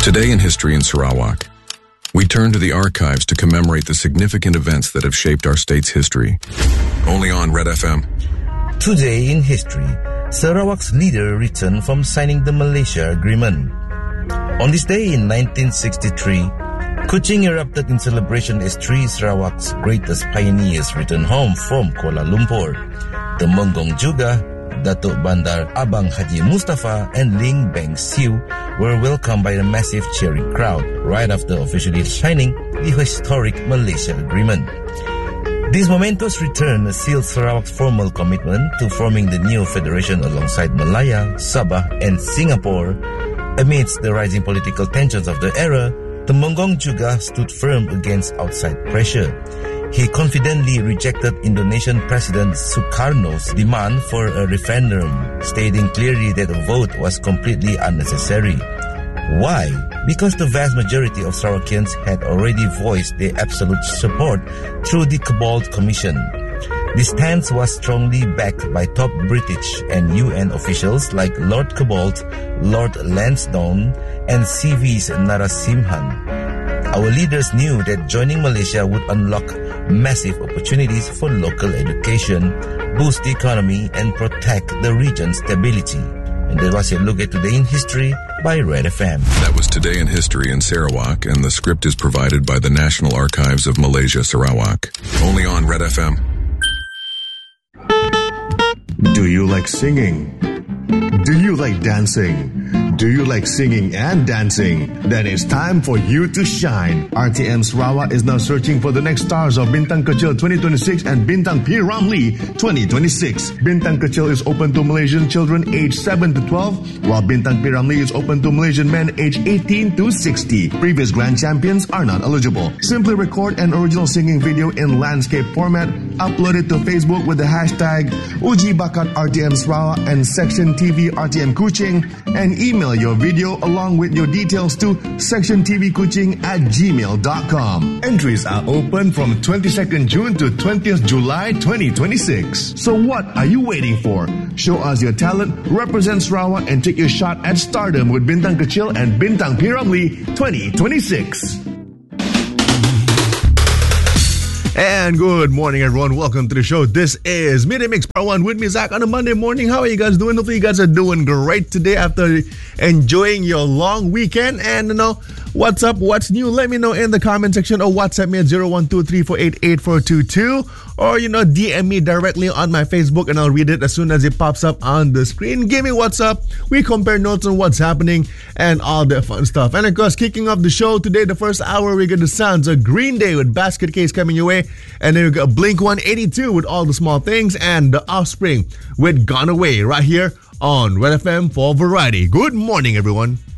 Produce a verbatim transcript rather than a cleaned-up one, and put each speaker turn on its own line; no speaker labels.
Today in History in Sarawak, we turn to the archives to commemorate the significant events that have shaped our state's history. Only on Red F M.
Today in History, Sarawak's leader returned from signing the Malaysia Agreement. On this day in nineteen sixty-three, Kuching erupted in celebration as three Sarawak's greatest pioneers returned home from Kuala Lumpur. The Monggong Juga, Datuk Bandar Abang Haji Mustafa and Ling Beng Siu were welcomed by a massive cheering crowd right after officially signing the historic Malaysia Agreement. This momentous return sealed Sarawak's formal commitment to forming the new federation alongside Malaya, Sabah and Singapore. Amidst the rising political tensions of the era, the Monggong Juga stood firm against outside pressure. He confidently rejected Indonesian President Sukarno's demand for a referendum, stating clearly that a vote was completely unnecessary. Why? Because the vast majority of Sarawakians had already voiced their absolute support through the Cabal Commission. This stance was strongly backed by top British and U N officials like Lord Cabal, Lord Lansdowne, and C V's Narasimhan. Our leaders knew that joining Malaysia would unlock massive opportunities for local education, boost the economy, and protect the region's stability. And that was your look at Today in History by Red F M.
That was Today in History in Sarawak, and the script is provided by the National Archives of Malaysia, Sarawak. Only on Red F M.
Do you like singing? Do you like dancing? Do you like singing and dancing? Then it's time for you to shine. R T M Sarawak is now searching for the next stars of Bintang Kecil twenty twenty-six and Bintang P. Ramlee twenty twenty-six. Bintang Kecil is open to Malaysian children aged seven to twelve, while Bintang P. Ramlee is open to Malaysian men aged eighteen to sixty. Previous grand champions are not eligible. Simply record an original singing video in landscape format, upload it to Facebook with the hashtag Uji Bakat R T M Sarawak and Section T V R T M Kuching, and email your video along with your details to section t v kuching at gmail dot com. Entries are open from twenty-second June to twentieth July twenty twenty-six. So what are you waiting for? Show us your talent, represent Sarawak, and take your shot at stardom with Bintang Kecil and Bintang P. Ramlee twenty twenty-six.
And good morning, everyone. Welcome to the show. This is Midday Mix Part one with me, Zach, on a Monday morning. How are you guys doing? Hopefully you guys are doing great today after enjoying your long weekend. And you know, what's up? What's new? Let me know in the comment section or WhatsApp me at zero one two three four eight eight four two two, or you know, D M me directly on my Facebook and I'll read it as soon as it pops up on the screen. Give me what's up. We compare notes on what's happening and all that fun stuff. And of course, kicking off the show today, the first hour, we get the sounds of Green Day with Basket Case coming your way. And then we got Blink one eighty-two with All the Small Things, and The Offspring with Gone Away right here on Red F M for Variety. Good morning, everyone.